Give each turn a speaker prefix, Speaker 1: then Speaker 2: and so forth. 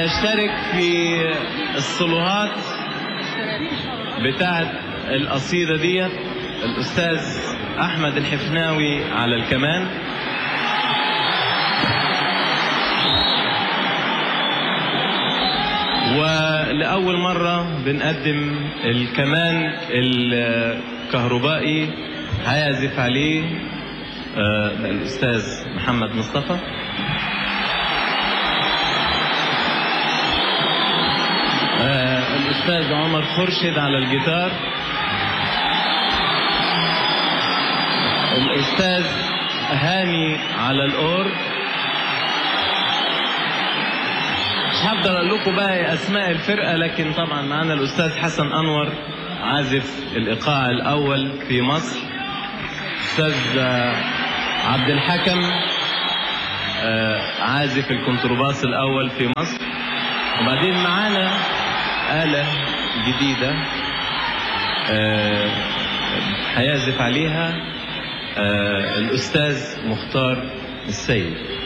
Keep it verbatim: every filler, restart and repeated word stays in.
Speaker 1: هيشترك في الصلوهات بتاعت القصيدة ديت الأستاذ أحمد الحفناوي على الكمان، ولأول مرة بنقدم الكمان الكهربائي هيعزف عليه الأستاذ محمد مصطفى. الأستاذ عمر خرشد على الجيتار، الأستاذ هاني على الأورج. مش هقدر أقول لكم بقى أسماء الفرقة، لكن طبعا معنا الأستاذ حسن أنور عازف الإيقاع الأول في مصر، الأستاذ عبد الحكم عازف الكونترباس الأول في مصر، وبعدين معانا آلة جديدة هيعزف عليها الأستاذ مختار السيد.